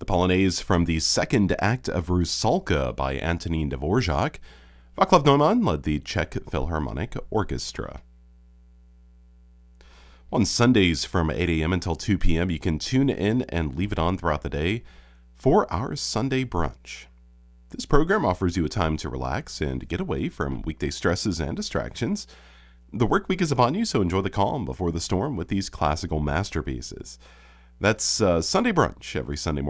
The Polonaise from the second act of Rusalka by Antonín Dvorak. Václav Neumann led the Czech Philharmonic Orchestra. On Sundays from 8 a.m. until 2 p.m., you can tune in and leave it on throughout the day for our Sunday brunch. This program offers you a time to relax and get away from weekday stresses and distractions. The work week is upon you, so enjoy the calm before the storm with these classical masterpieces. That's Sunday brunch every Sunday morning.